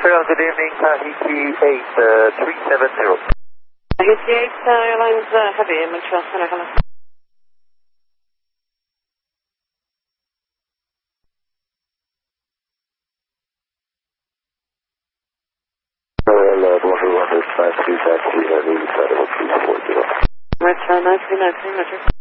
good evening, Tahiti 8370. Tahiti 8 Airlines Heavy, Montreal Center, hello. Bonjour, 153 Taxi, Heavy, Federal 340. Retro 9393, Roger.